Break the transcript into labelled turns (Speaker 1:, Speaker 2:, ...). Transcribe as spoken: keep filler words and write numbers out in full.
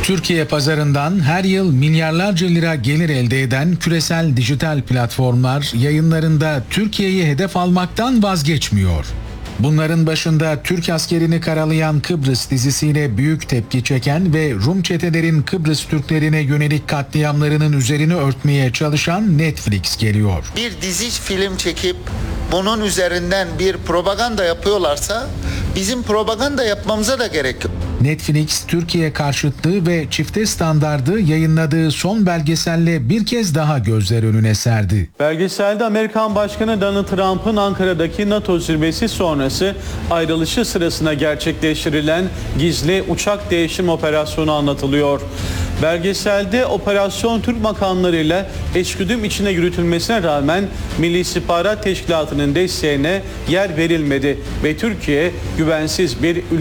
Speaker 1: Türkiye pazarından her yıl milyarlarca lira gelir elde eden küresel dijital platformlar yayınlarında Türkiye'yi hedef almaktan vazgeçmiyor. Bunların başında Türk askerini karalayan Kıbrıs dizisiyle büyük tepki çeken ve Rum çetelerin Kıbrıs Türklerine yönelik katliamlarının üzerini örtmeye çalışan Netflix geliyor.
Speaker 2: Bir dizi film çekip bunun üzerinden bir propaganda yapıyorlarsa bizim propaganda yapmamıza da gerek yok.
Speaker 1: Netflix, Türkiye karşıtlığı ve çifte standardı yayınladığı son belgeselle bir kez daha gözler önüne serdi.
Speaker 3: Belgeselde Amerikan Başkanı Donald Trump'ın Ankara'daki NATO zirvesi sonrası ayrılışı sırasında gerçekleştirilen gizli uçak değişim operasyonu anlatılıyor. Belgeselde operasyon Türk makamlarıyla eşgüdüm içinde yürütülmesine rağmen Milli İstihbarat Teşkilatı'nın desteğine yer verilmedi ve Türkiye güvensiz bir ülke